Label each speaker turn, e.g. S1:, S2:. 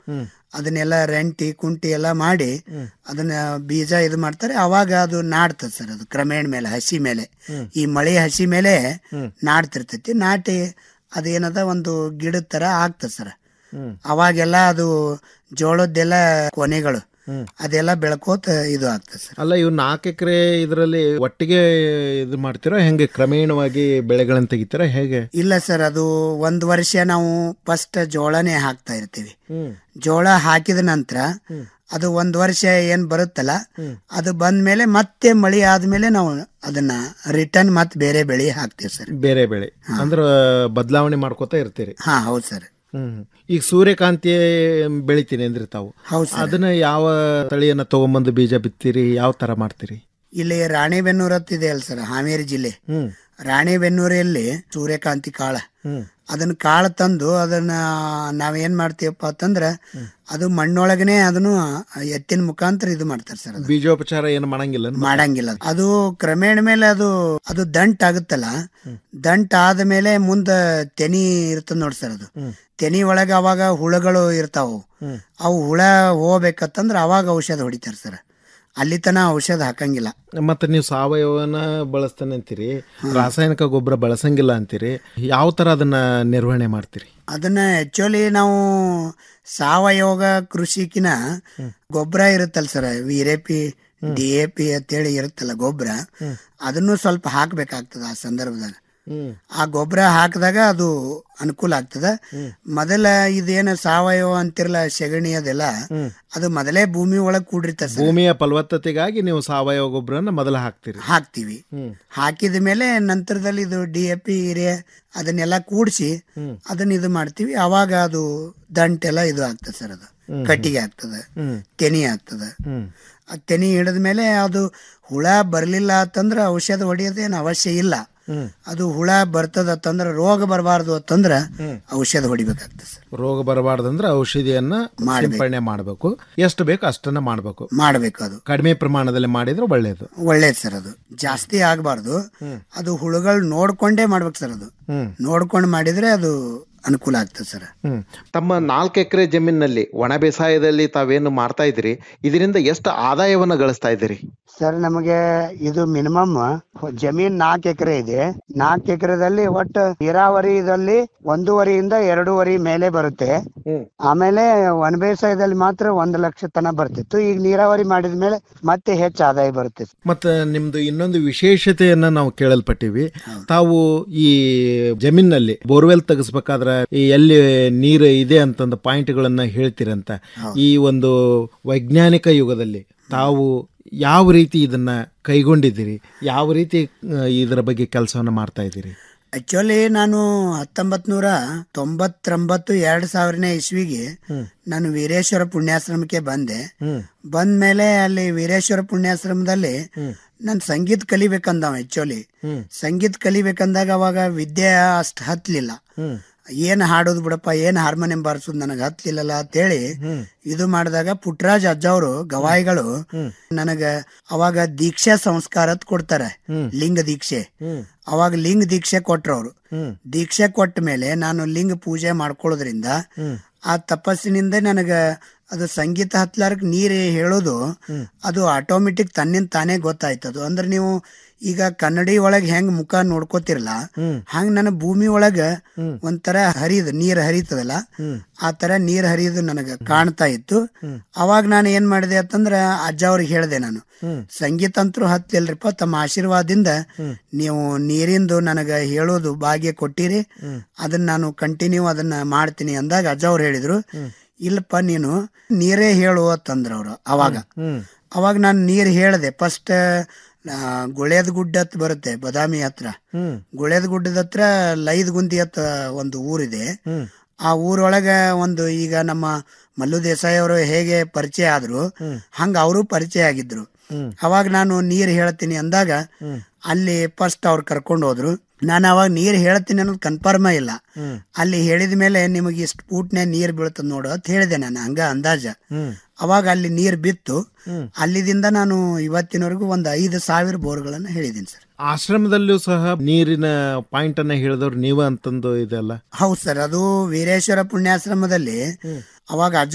S1: ಅದನ್ನೆಲ್ಲ ರೆಂಟಿ ಕುಂಟಿ ಎಲ್ಲ ಮಾಡಿ ಅದನ್ನ ಬೀಜ ಇದು ಮಾಡ್ತಾರೆ. ಅವಾಗ ಅದು ನಾಡ್ತದೆ ಸರ್. ಅದು ಕ್ರಮೇಣ ಮೇಲೆ ಹಸಿ ಮೇಲೆ ಈ ಮಳೆ ಹಸಿ ಮೇಲೆ ನಾಡ್ತಿರ್ತೈತಿ. ನಾಟಿ ಅದೇನದ ಒಂದು ಗಿಡದ ತರ ಆಗ್ತದೆ ಸರ್. ಅವಾಗೆಲ್ಲ ಅದು ಜೋಳದ್ದೆಲ್ಲ ಕೊನೆಗಳು ಅದೆಲ್ಲ ಬೆಳ್ಕೋತ ಇದು ಆಗ್ತದೆ ಸರ್.
S2: ಅಲ್ಲ, ಇವ್ 4 ಎಕರೆ ಇದರಲ್ಲಿ ಒಟ್ಟಿಗೆ ಇದು ಮಾಡ್ತೀರಾ ಹೆಂಗೆ? ಕ್ರಮೇಣವಾಗಿ ಬೆಳೆಗಳನ್ನ ತೆಗಿತೀರಾ ಹೇಗೆ?
S1: ಇಲ್ಲ ಸರ್, ಅದು ಒಂದ್ ವರ್ಷ ನಾವು ಫಸ್ಟ್ ಜೋಳನೇ ಹಾಕ್ತಾ ಇರ್ತೀವಿ. ಜೋಳ ಹಾಕಿದ ನಂತರ ಅದು ಒಂದ್ ವರ್ಷ ಏನ್ ಬರುತ್ತಲ್ಲ ಅದು ಬಂದ್ಮೇಲೆ ಮತ್ತೆ ಮಳಿ ಆದ್ಮೇಲೆ ನಾವು ಅದನ್ನ ರಿಟರ್ನ್ ಮತ್ತೆ ಬೇರೆ ಬೆಳೆ ಹಾಕ್ತಿವಿ ಸರ್.
S2: ಬೇರೆ ಬೆಳೆ ಅಂದ್ರೆ ಬದಲಾವಣೆ ಮಾಡ್ಕೋತಾ ಇರ್ತೀರಿ?
S1: ಹಾ, ಹೌದು ಸರ್.
S2: ಈಗ ಸೂರ್ಯಕಾಂತಿ ಬೆಳಿತೀನಿ ಅಂದ್ರೆ ತಾವು ಅದನ್ನ ಯಾವ ತಳಿಯನ್ನ ತಗೊಂಬಂದು ಬೀಜ ಬಿತ್ತೀರಿ? ಯಾವ ತರ ಮಾಡ್ತೀರಿ?
S1: ಇಲ್ಲಿ ರಾಣೆಬೆನ್ನೂರು ಇದೆ ಅಲ್ಲ ಸರ್, ಹಾವೇರಿ ಜಿಲ್ಲೆ. ರಾಣೆಬೆನ್ನೂರಲ್ಲಿ ಸೂರ್ಯಕಾಂತಿ ಕಾಳ, ಅದನ್ನ ಕಾಳು ತಂದು ಅದನ್ನ ನಾವೇನ್ ಮಾಡ್ತೀವಪ್ಪ ಅಂತಂದ್ರ ಅದು ಮಣ್ಣೊಳಗನೆ ಅದನ್ನು ಎತ್ತಿನ ಮುಖಾಂತರ ಇದು ಮಾಡ್ತಾರೆ ಸರ್.
S2: ಬೀಜೋಪಚಾರ ಏನು ಮಾಡಂಗಿಲ್ಲ.
S1: ಅದು ಕ್ರಮೇಣ ಮೇಲೆ ಅದು ದಂಟ್ ಆಗುತ್ತಲ್ಲ, ದಂಟ್ ಆದ್ಮೇಲೆ ಮುಂದ ತೆನಿ ಇರ್ತದ ನೋಡಿ ಸರ್. ಅದು ತೆನಿ ಒಳಗ ಅವಾಗ ಹುಳಗಳು ಇರ್ತಾವು. ಅವು ಹುಳ ಹೋಗ್ಬೇಕಂತಂದ್ರ ಅವಾಗ ಔಷಧ ಹೊಡಿತಾರೆ ಸರ್. ಅಲ್ಲಿ ತನ ಔಷಧ ಹಾಕಂಗಿಲ್ಲ.
S2: ಮತ್ತೆ ನೀವು ಸಾವಯವನ ಬಳಸ್ತಾನೆ ಅಂತೀರಿ, ರಾಸಾಯನಿಕ ಗೊಬ್ಬರ ಬಳಸಂಗಿಲ್ಲ ಅಂತೀರಿ. ಯಾವ ತರ ಅದನ್ನ ನಿರ್ವಹಣೆ ಮಾಡ್ತೀರಿ?
S1: ಅದನ್ನ ಆಕ್ಚುಲಿ ನಾವು ಸಾವಯವ ಕೃಷಿಕಿನ ಗೊಬ್ಬರ ಇರುತ್ತಲ್ಲ ಸರ್, ವೀರೇಪಿ DAP ಅಂತೇಳಿ ಇರುತ್ತಲ್ಲ ಗೊಬ್ಬರ, ಅದನ್ನು ಸ್ವಲ್ಪ ಹಾಕ್ಬೇಕಾಗ್ತದ. ಆ ಸಂದರ್ಭದಾಗ ಆ ಗೊಬ್ಬರ ಹಾಕಿದಾಗ ಅದು ಅನುಕೂಲ ಆಗ್ತದ. ಮೊದಲ ಇದೇನು ಸಾವಯವ ಅಂತಿರಲ್ಲ ಸೆಗಣಿ ಅದೆಲ್ಲ, ಅದು ಮೊದಲೇ ಭೂಮಿ ಒಳಗ್ ಕೂಡಿರ್ತದೆ.
S2: ಭೂಮಿಯ ಫಲವತ್ತತೆಗಾಗಿ ನೀವು ಸಾವಯವ ಗೊಬ್ಬರನ ಮೊದಲ
S1: ಹಾಕ್ತಿವಿ. ಹಾಕಿದ ಮೇಲೆ ನಂತರದಲ್ಲಿ ಇದು DAP ಯೂರಿಯಾ ಅದನ್ನೆಲ್ಲ ಕೂಡಿಸಿ ಅದನ್ನ ಇದು ಮಾಡ್ತೀವಿ. ಅವಾಗ ಅದು ದಂಟೆಲ್ಲ ಇದು ಆಗ್ತದೆ ಸರ್. ಅದು ಕಟ್ಟಿಗೆ ಆಗ್ತದೆ, ತೆನಿ ಆಗ್ತದೆ. ಆ ತೆನಿ ಹಿಡಿದ್ಮೇಲೆ ಅದು ಹುಳ ಬರ್ಲಿಲ್ಲ ಅಂತಂದ್ರ ಔಷಧ ಹೊಡಿಯೋದೇನು ಅವಶ್ಯ ಇಲ್ಲ. ಅದು ಹುಳ ಬರ್ತದಂದ್ರ ರೋಗ ಬರಬಾರ್ದು ಅಂತಂದ್ರ ಔಷಧ ಹೊಡಿಬೇಕಾಗ್ತದೆ ಸರ್.
S2: ರೋಗ ಬರಬಾರ್ದಂದ್ರೆ ಔಷಧಿಯನ್ನ ಸಿಂಪಡಣೆ ಮಾಡಬೇಕು. ಎಷ್ಟು ಬೇಕು ಅಷ್ಟನ್ನ ಮಾಡಬೇಕು. ಅದು ಕಡಿಮೆ ಪ್ರಮಾಣದಲ್ಲಿ ಮಾಡಿದ್ರೆ ಒಳ್ಳೇದು
S1: ಸರ್. ಅದು ಜಾಸ್ತಿ ಆಗಬಾರ್ದು. ಅದು ಹುಳುಗಳು ನೋಡ್ಕೊಂಡೇ ಮಾಡ್ಬೇಕು ಸರ್. ಅದು ನೋಡ್ಕೊಂಡು ಮಾಡಿದ್ರೆ ಅದು ಅನುಕೂಲ ಆಗ್ತದೆ ಸರ್.
S2: ತಮ್ಮ 4 ಎಕರೆ ಜಮೀನಿನಲ್ಲಿ ಒಣ ಬೇಸಾಯದಲ್ಲಿ ತಾವೇನು ಮಾಡ್ತಾ ಇದ್ದೀರಿ, ಇದರಿಂದ ಎಷ್ಟು ಆದಾಯವನ್ನ ಗಳಿಸ್ತಾ ಇದ್ದೀರಿ
S1: ಸರ್? ನಮಗೆ ಇದು ಮಿನಿಮಮ್ ಜಮೀನ್ 4 ಎಕರೆ ಇದೆ. 4 ಎಕರೆದಲ್ಲಿ ಒಟ್ಟು ನೀರಾವರಿದಲ್ಲಿ 1.5 ರಿಂದ 2.5 ಮೇಲೆ ಬರುತ್ತೆ. ಆಮೇಲೆ ಒಣ ಬೇಸಾಯದಲ್ಲಿ ಮಾತ್ರ 1 ಲಕ್ಷ ತನ ಬರ್ತಿತ್ತು. ಈಗ ನೀರಾವರಿ ಮಾಡಿದ ಮೇಲೆ ಮತ್ತೆ ಹೆಚ್ಚು ಆದಾಯ ಬರುತ್ತೆ.
S2: ಮತ್ತೆ ನಿಮ್ದು ಇನ್ನೊಂದು ವಿಶೇಷತೆಯನ್ನ ನಾವು ಕೇಳಲ್ಪಟ್ಟಿವಿ. ತಾವು ಈ ಜಮೀನಲ್ಲಿ ಬೋರ್ವೆಲ್ ತೆಗಿಸ್ಬೇಕಾದ್ರೆ ಎಲ್ಲಿ ನೀರು ಇದೆ ಅಂತಂದ ಪಾಯಿಂಟ್ಗಳನ್ನ ಹೇಳ್ತೀರಂತ. ಈ ಒಂದು ವೈಜ್ಞಾನಿಕ ಯುಗದಲ್ಲಿ ತಾವು ಯಾವ ರೀತಿ ಇದನ್ನ ಕೈಗೊಂಡಿದ್ದೀರಿ? ಯಾವ ರೀತಿ ಇದರ ಬಗ್ಗೆ ಕೆಲಸವನ್ನ ಮಾಡ್ತಾ ಇದ್ದೀರಿ?
S1: ಆಕ್ಚುಲಿ ನಾನು 1999 ಇಸ್ವಿಗೆ ನಾನು ವೀರೇಶ್ವರ ಪುಣ್ಯಾಶ್ರಮಕ್ಕೆ ಬಂದ್ಮೇಲೆ ಅಲ್ಲಿ ವೀರೇಶ್ವರ ಪುಣ್ಯಾಶ್ರಮದಲ್ಲಿ ನಾನು ಸಂಗೀತ ಕಲಿಬೇಕಂದವ. ಆಕ್ಚುಲಿ ಸಂಗೀತ ಕಲಿಬೇಕಂದಾಗ ಅವಾಗ ವಿದ್ಯೆ ಅಷ್ಟು ಹತ್ಲಿಲ್ಲ. ಏನ್ ಹಾಡೋದು ಬಿಡಪ್ಪ, ಏನ್ ಹಾರ್ಮೋನಿಯಂ ಬಾರಿಸೋದು ನನಗೆ ಹತ್ಲಿಲ್ಲಲ್ಲ ಅಂತೇಳಿ ಇದು ಮಾಡಿದಾಗ ಪುಟ್ಟರಾಜ್ ಅಜ್ಜವ್ರು ಗವಾಯಿಗಳು ನನಗ ಅವಾಗ ದೀಕ್ಷಾ ಸಂಸ್ಕಾರ ಕೊಡ್ತಾರೆ, ಲಿಂಗ ದೀಕ್ಷೆ. ಅವಾಗ ಲಿಂಗ ದೀಕ್ಷೆ ಕೊಟ್ರವ್ರು. ದೀಕ್ಷೆ ಕೊಟ್ಟ ಮೇಲೆ ನಾನು ಲಿಂಗ ಪೂಜೆ ಮಾಡ್ಕೊಳ್ಳೋದ್ರಿಂದ ಆ ತಪಸ್ಸಿನಿಂದ ನನಗ ಅದು ಸಂಗೀತ ಹತ್ಲಾರಕ್ ನೀರು ಹೇಳೋದು ಅದು ಆಟೋಮೆಟಿಕ್ ತನ್ನಿಂದ ತಾನೇ ಗೊತ್ತಾಯ್ತದು. ಅಂದ್ರೆ ನೀವು ಈಗ ಕನ್ನಡಿ ಒಳಗ್ ಹೆಂಗ್ ಮುಖ ನೋಡ್ಕೋತಿರಲ್ಲ, ಹಂಗ ನನ್ನ ಭೂಮಿ ಒಳಗ ಒಂಥರ ನೀರ್ ಹರಿತದಲ್ಲ, ಆ ತರ ನೀರ್ ಹರಿಯೋದು ನನಗ ಕಾಣ್ತಾ ಇತ್ತು. ಅವಾಗ ನಾನು ಏನ್ ಮಾಡಿದೆ ಅಂತಂದ್ರ ಅಜ್ಜ ಅವ್ರಿಗೆ ಹೇಳ್ದೆ, ನಾನು ಸಂಗೀತ ಅಂತೂ ಹತ್ತಿಲ್ರಿಪ್ಪ, ತಮ್ಮ ಆಶೀರ್ವಾದದಿಂದ ನೀವು ನೀರಿಂದು ನನಗ ಹೇಳೋದು ಭಾಗ್ಯ ಕೊಟ್ಟಿರಿ, ಅದನ್ನ ನಾನು ಕಂಟಿನ್ಯೂ ಅದನ್ನ ಮಾಡ್ತೀನಿ ಅಂದಾಗ ಅಜ್ಜ ಅವ್ರು ಹೇಳಿದ್ರು, ಇಲ್ಲಪ್ಪ ನೀನು ನೀರೇ ಹೇಳು ಅಂತಂದ್ರ ಅವ್ರು. ಅವಾಗ ನಾನು ನೀರ್ ಹೇಳ್ದೆ. ಫಸ್ಟ್ ಗುಳೇದ ಗುಡ್ಡ ಹತ್ರ ಬರುತ್ತೆ, ಬದಾಮಿ ಹತ್ರ. ಗುಳೇದ ಗುಡ್ಡದ ಹತ್ರ ಲೈದ್ಗುಂದಿ ಹತ್ರ ಒಂದು ಊರಿದೆ. ಆ ಊರೊಳಗ ಈಗ ನಮ್ಮ ಮಲ್ಲು ದೇಸಾಯಿ ಅವರು ಹೇಗೆ ಪರಿಚಯ ಆದ್ರು ಹಂಗ ಅವರು ಪರಿಚಯ ಆಗಿದ್ರು. ಅವಾಗ ನಾನು ನೀರ್ ಹೇಳ್ತೀನಿ ಅಂದಾಗ ಅಲ್ಲಿ ಫಸ್ಟ್ ಅವ್ರು ಕರ್ಕೊಂಡು ಹೋದ್ರು. ನಾನು ಅವಾಗ ನೀರ್ ಹೇಳ್ತೀನಿ ಅನ್ನೋದು ಕನ್ಫರ್ಮ ಇಲ್ಲ. ಅಲ್ಲಿ ಹೇಳಿದ ಮೇಲೆ ನಿಮಗೆ ಇಷ್ಟು ಫೂಟ್ನೇ ನೀರ್ ಬೀಳ್ತದ ನೋಡು ಅಂತ ಹೇಳಿದೆ ನಾನು, ಹಂಗ ಅಂದಾಜ. ಅವಾಗ ಅಲ್ಲಿ ನೀರ್ ಬಿತ್ತು. ಅಲ್ಲಿದಿಂದ ನಾನು ಇವತ್ತಿನವರೆಗೂ 5,000 ಬೋರ್ಗಳನ್ನ ಹೇಳಿದ್ದೀನಿ ಸರ್.
S2: ಆಶ್ರಮದಲ್ಲೂ ಸಹ ನೀರಿನ ಪಾಯಿಂಟ್ ಅನ್ನ ಹೇಳಿದವ್ರು ನೀವ ಅಂತಂದು ಇದೆಲ್ಲ?
S1: ಹೌದು ಸರ್, ಅದು ವೀರೇಶ್ವರ ಪುಣ್ಯಾಶ್ರಮದಲ್ಲಿ ಅವಾಗ